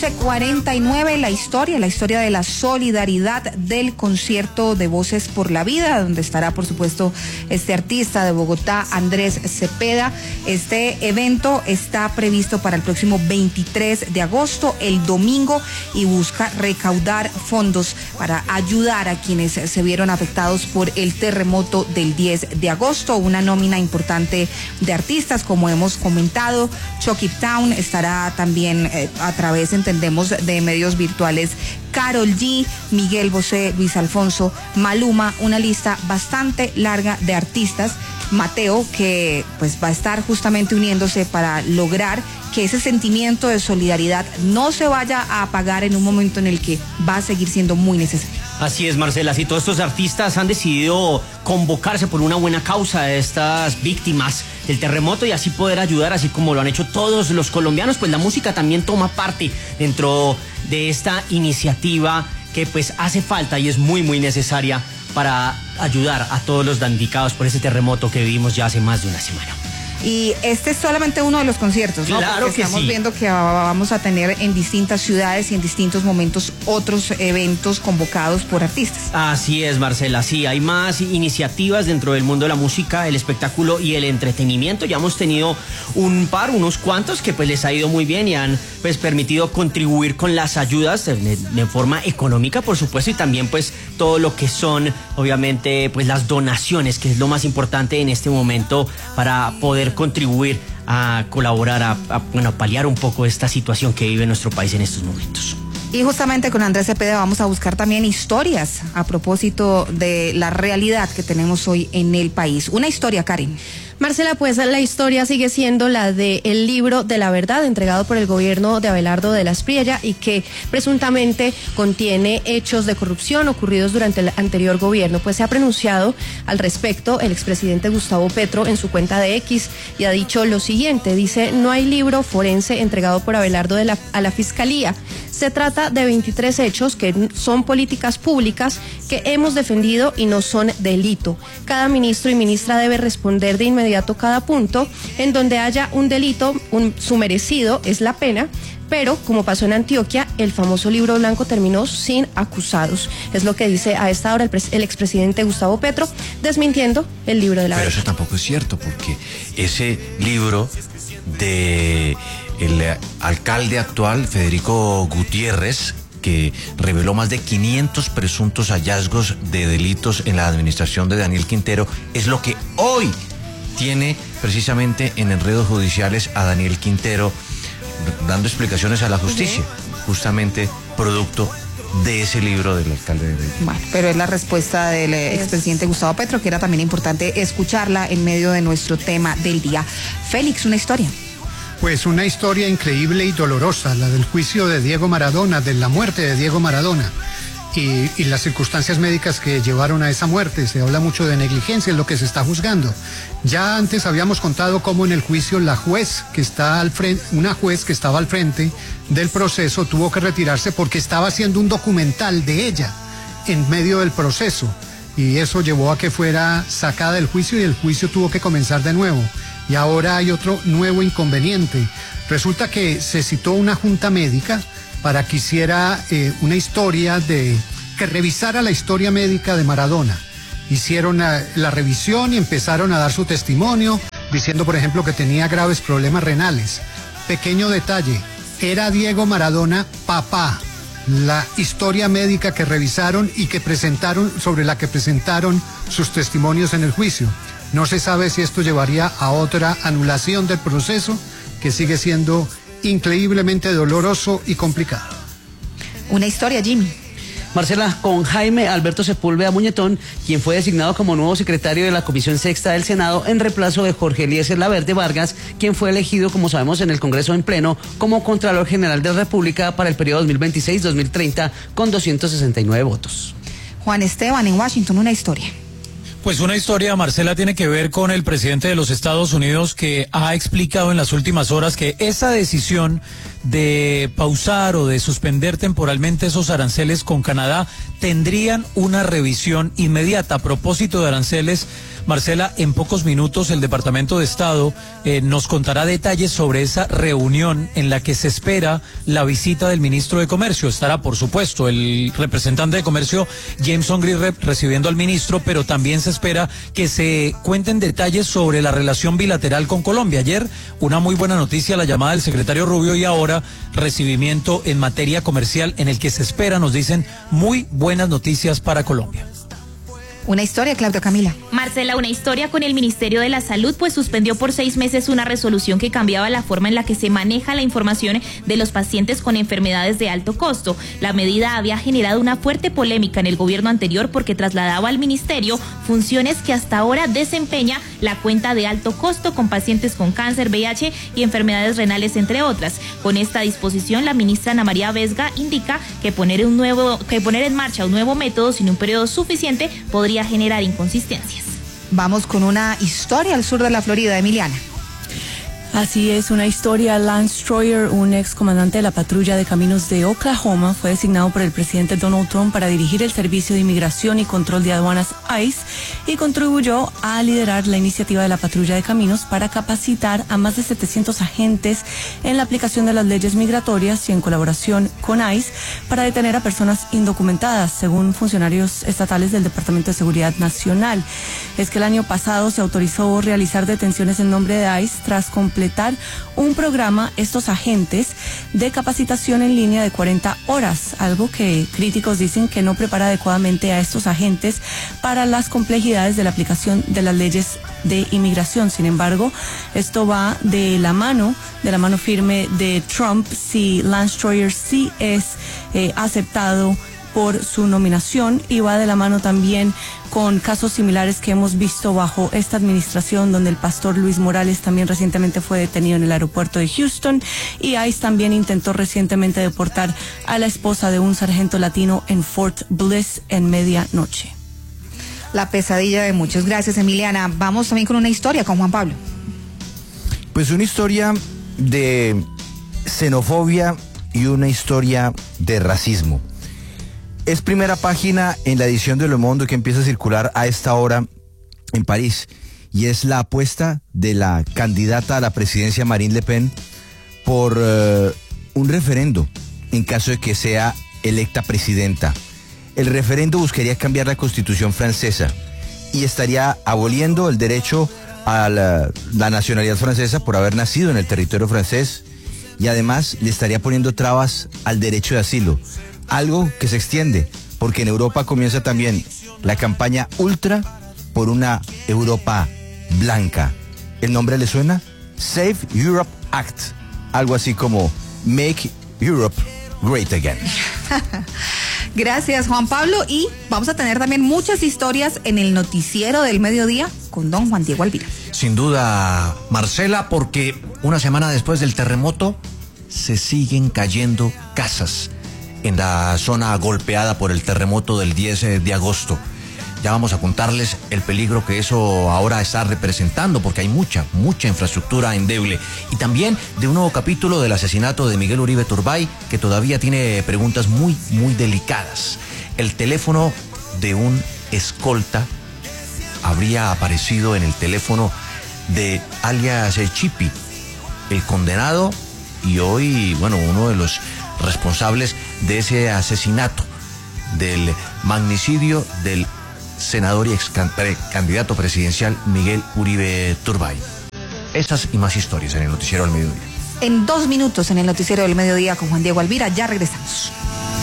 11:49, la historia de la solidaridad del concierto de Voces por la Vida, donde estará, por supuesto, este artista de Bogotá, Andrés Cepeda. Este evento está previsto para el próximo 23 de agosto, el domingo, y busca recaudar fondos para ayudar a quienes se vieron afectados por el terremoto del 10 de agosto. Una nómina importante de artistas, como hemos comentado. Chucky Town estará también a través, entendemos, de medios virtuales. Karol G, Miguel Bosé, Luis Alfonso, Maluma, una lista bastante larga de artistas. Mateo, que pues va a estar justamente uniéndose para lograr que ese sentimiento de solidaridad no se vaya a apagar en un momento en el que va a seguir siendo muy necesario. Así es, Marcela, así todos estos artistas han decidido convocarse por una buena causa a estas víctimas del terremoto y así poder ayudar, así como lo han hecho todos los colombianos. Pues la música también toma parte dentro de esta iniciativa que pues hace falta y es muy necesaria para ayudar a todos los damnificados por ese terremoto que vivimos ya hace más de una semana. Y este es solamente uno de los conciertos, ¿no? Claro. Porque que estamos sí. viendo que vamos a tener en distintas ciudades y en distintos momentos otros eventos convocados por artistas. Así es, Marcela, sí, hay más iniciativas dentro del mundo de la música, el espectáculo y el entretenimiento. Ya hemos tenido unos cuantos que pues les ha ido muy bien y han pues permitido contribuir con las ayudas de forma económica, por supuesto, y también pues todo lo que son, obviamente, pues las donaciones, que es lo más importante en este momento para poder contribuir a colaborar, a paliar un poco esta situación que vive nuestro país en estos momentos. Y justamente con Andrés Cepeda vamos a buscar también historias a propósito de la realidad que tenemos hoy en el país. Una historia, Karen. Marcela, pues la historia sigue siendo la del libro de la verdad entregado por el gobierno de Abelardo de la Espriella y que presuntamente contiene hechos de corrupción ocurridos durante el anterior gobierno. Pues se ha pronunciado al respecto el expresidente Gustavo Petro en su cuenta de X y ha dicho lo siguiente, dice: no hay libro forense entregado por Abelardo a la Fiscalía. Se trata de 23 hechos que son políticas públicas que hemos defendido y no son delito. Cada ministro y ministra debe responder de inmediato cada punto. En donde haya un delito, su merecido es la pena. Pero, como pasó en Antioquia, el famoso libro blanco terminó sin acusados. Es lo que dice a esta hora el expresidente Gustavo Petro, desmintiendo el libro de la verdad. Pero eso tampoco es cierto, porque ese libro de el alcalde actual, Federico Gutiérrez, que reveló más de 500 presuntos hallazgos de delitos en la administración de Daniel Quintero, es lo que hoy tiene precisamente en enredos judiciales a Daniel Quintero, dando explicaciones a la justicia, justamente producto de ese libro del alcalde de Medellín. Bueno, pero es la respuesta del expresidente Gustavo Petro, que era también importante escucharla en medio de nuestro tema del día. Félix, una historia. Pues una historia increíble y dolorosa, la del juicio de Diego Maradona, de la muerte de Diego Maradona y las circunstancias médicas que llevaron a esa muerte. Se habla mucho de negligencia, es lo que se está juzgando. Ya antes habíamos contado cómo en el juicio la juez que está al frente, una juez que estaba al frente del proceso tuvo que retirarse porque estaba haciendo un documental de ella en medio del proceso y eso llevó a que fuera sacada del juicio y el juicio tuvo que comenzar de nuevo. Y ahora hay otro nuevo inconveniente. Resulta que se citó una junta médica para que hiciera una historia que revisara la historia médica de Maradona. Hicieron la revisión y empezaron a dar su testimonio, diciendo, por ejemplo, que tenía graves problemas renales. Pequeño detalle, era Diego Maradona papá. La historia médica que revisaron y que presentaron, sobre la que presentaron sus testimonios en el juicio. No se sabe si esto llevaría a otra anulación del proceso, que sigue siendo increíblemente doloroso y complicado. Una historia, Jimmy. Marcela, con Jaime Alberto Sepúlveda Muñetón, quien fue designado como nuevo secretario de la Comisión Sexta del Senado en reemplazo de Jorge Eliezer Laverde Vargas, quien fue elegido, como sabemos, en el Congreso en pleno como Contralor General de la República para el periodo 2026-2030 con 269 votos. Juan Esteban, en Washington, una historia. Pues una historia, Marcela, tiene que ver con el presidente de los Estados Unidos, que ha explicado en las últimas horas que esa decisión de pausar o de suspender temporalmente esos aranceles con Canadá tendrían una revisión inmediata. A propósito de aranceles, Marcela, en pocos minutos el Departamento de Estado nos contará detalles sobre esa reunión en la que se espera la visita del ministro de Comercio. Estará, por supuesto, el representante de Comercio, Jameson Greenrep, recibiendo al ministro, pero también se espera que se cuenten detalles sobre la relación bilateral con Colombia. Ayer, una muy buena noticia, la llamada del secretario Rubio, y ahora recibimiento en materia comercial en el que se espera, nos dicen, muy buenas noticias para Colombia. Una historia, Claudia Camila. Marcela, una historia con el Ministerio de la Salud, pues suspendió por 6 meses una resolución que cambiaba la forma en la que se maneja la información de los pacientes con enfermedades de alto costo. La medida había generado una fuerte polémica en el gobierno anterior porque trasladaba al ministerio funciones que hasta ahora desempeña la cuenta de alto costo con pacientes con cáncer, VIH y enfermedades renales, entre otras. Con esta disposición, la ministra Ana María Vesga indica que poner en marcha un nuevo método sin un periodo suficiente podría generar inconsistencias. Vamos con una historia al sur de la Florida, Emiliana. Así es, una historia. Lance Troyer, un ex comandante de la patrulla de caminos de Oklahoma, fue designado por el presidente Donald Trump para dirigir el Servicio de Inmigración y Control de Aduanas ICE y contribuyó a liderar la iniciativa de la patrulla de caminos para capacitar a más de 700 agentes en la aplicación de las leyes migratorias y en colaboración con ICE para detener a personas indocumentadas, según funcionarios estatales del Departamento de Seguridad Nacional. Es que el año pasado se autorizó realizar detenciones en nombre de ICE tras completar un programa, estos agentes, de capacitación en línea de 40 horas, algo que críticos dicen que no prepara adecuadamente a estos agentes para las complejidades de la aplicación de las leyes de inmigración. Sin embargo, esto va de la mano firme de Trump si Lance Troyer sí es aceptado por su nominación, y va de la mano también con casos similares que hemos visto bajo esta administración, donde el pastor Luis Morales también recientemente fue detenido en el aeropuerto de Houston, y ICE también intentó recientemente deportar a la esposa de un sargento latino en Fort Bliss en medianoche. La pesadilla de muchos. Gracias, Emiliana. Vamos también con una historia con Juan Pablo. Pues una historia de xenofobia y una historia de racismo. Es primera página en la edición de Le Monde que empieza a circular a esta hora en París, y es la apuesta de la candidata a la presidencia Marine Le Pen por un referendo en caso de que sea electa presidenta. El referendo buscaría cambiar la constitución francesa y estaría aboliendo el derecho a la nacionalidad francesa por haber nacido en el territorio francés, y además le estaría poniendo trabas al derecho de asilo. Algo que se extiende, porque en Europa comienza también la campaña ultra por una Europa blanca. ¿El nombre le suena? Save Europe Act. Algo así como Make Europe Great Again. Gracias, Juan Pablo. Y vamos a tener también muchas historias en el noticiero del mediodía con don Juan Diego Alvira. Sin duda, Marcela, porque una semana después del terremoto se siguen cayendo casas en la zona golpeada por el terremoto del 10 de agosto. Ya vamos a contarles el peligro que eso ahora está representando, porque hay mucha infraestructura endeble. Y también de un nuevo capítulo del asesinato de Miguel Uribe Turbay, que todavía tiene preguntas muy delicadas. El teléfono de un escolta habría aparecido en el teléfono de alias Chipi, el condenado y hoy, uno de los responsables de ese asesinato, del magnicidio del senador y ex candidato presidencial Miguel Uribe Turbay. Esas y más historias en el Noticiero del Mediodía. En 2 minutos en el Noticiero del Mediodía con Juan Diego Alvira. Ya regresamos.